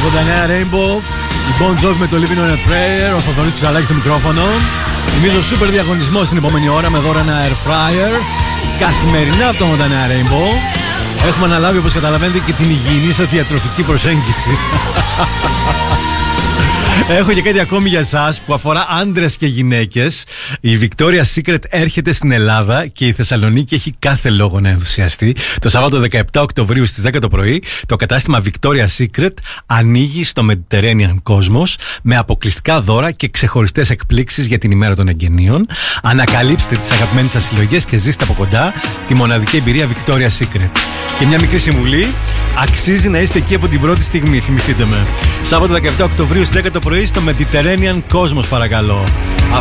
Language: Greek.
89 Rainbow. Η Bon Jovi με το Living on a Prayer. Ο Θοδωρής Ψαλάκης στο μικρόφωνο. Θυμίζω σούπερ διαγωνισμό στην επόμενη ώρα με δώρα ένα air fryer. Καθημερινά από το 89 Rainbow. Έχουμε αναλάβει, όπως καταλαβαίνετε, και την υγιεινή σας διατροφική προσέγγιση. Έχω και κάτι ακόμη για εσάς που αφορά άντρες και γυναίκες. Η Victoria's Secret έρχεται στην Ελλάδα και η Θεσσαλονίκη έχει κάθε λόγο να ενθουσιαστεί. Το Σάββατο 17 Οκτωβρίου στις 10 το πρωί το κατάστημα Victoria's Secret ανοίγει στο Mediterranean Cosmos με αποκλειστικά δώρα και ξεχωριστές εκπλήξεις για την ημέρα των εγγενείων. Ανακαλύψτε τις αγαπημένες σας συλλογές και ζήστε από κοντά τη μοναδική εμπειρία Victoria's Secret. Και μια μικρή συμβουλή, αξίζει να είστε εκεί από την πρώτη στιγμή, θυμηθείτε με. Σάββατο 17 Οκτωβρίου στις 10 το πρωί στο Mediterranean Cosmos, παρακαλώ.